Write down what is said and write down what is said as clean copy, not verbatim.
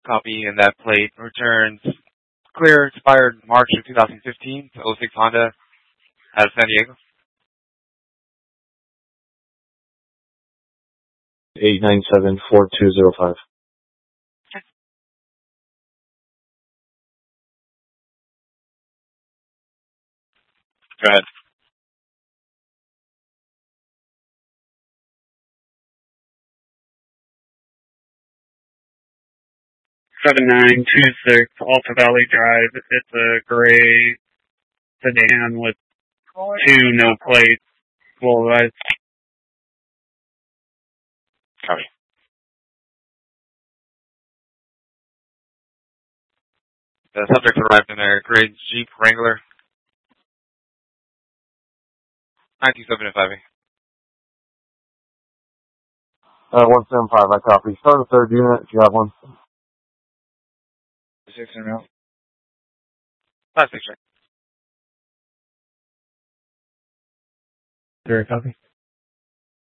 Copy, and that plate returns clear, expired March of 2015 to 06 Honda out of San Diego. 897-4205. Go ahead. $7926 Alta Valley Drive. It's a gray sedan with two no plates. Full lights. Copy. The subject arrived in a gray Jeep Wrangler. 1975. 175, I copy. Start a third unit if you have one. 6 in a row. 5-6 check. Is there a copy?